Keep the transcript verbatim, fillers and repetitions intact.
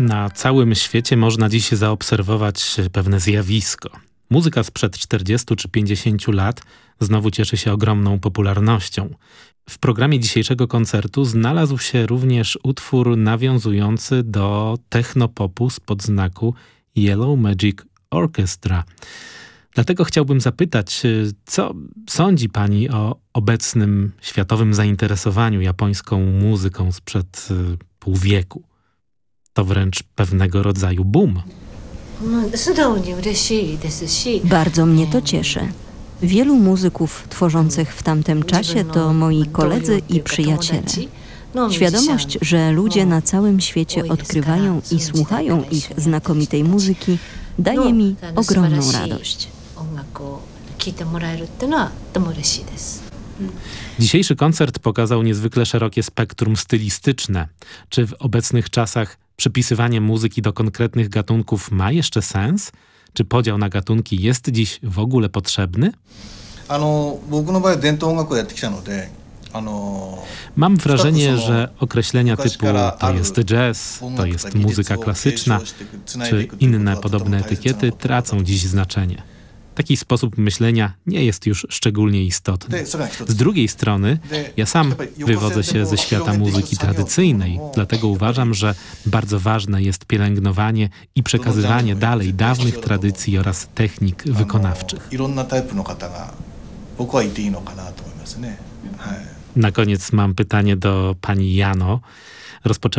Na całym świecie można dziś zaobserwować pewne zjawisko. Muzyka sprzed czterdziestu czy pięćdziesięciu lat znowu cieszy się ogromną popularnością. W programie dzisiejszego koncertu znalazł się również utwór nawiązujący do technopopu spod znaku Yellow Magic Orchestra. Dlatego chciałbym zapytać, co sądzi pani o obecnym światowym zainteresowaniu japońską muzyką sprzed pół wieku? To wręcz pewnego rodzaju boom. Bardzo mnie to cieszy. Wielu muzyków tworzących w tamtym czasie to moi koledzy i przyjaciele. Świadomość, że ludzie na całym świecie odkrywają i słuchają ich znakomitej muzyki, daje mi ogromną radość. Dzisiejszy koncert pokazał niezwykle szerokie spektrum stylistyczne. Czy w obecnych czasach przypisywanie muzyki do konkretnych gatunków ma jeszcze sens? Czy podział na gatunki jest dziś w ogóle potrzebny? Mam wrażenie, że określenia typu to jest jazz, to jest muzyka klasyczna, czy inne podobne etykiety tracą dziś znaczenie. Taki sposób myślenia nie jest już szczególnie istotny. Z drugiej strony, ja sam wywodzę się ze świata muzyki tradycyjnej, dlatego uważam, że bardzo ważne jest pielęgnowanie i przekazywanie dalej dawnych tradycji oraz technik wykonawczych. Na koniec mam pytanie do pani Jano. Rozpoczęła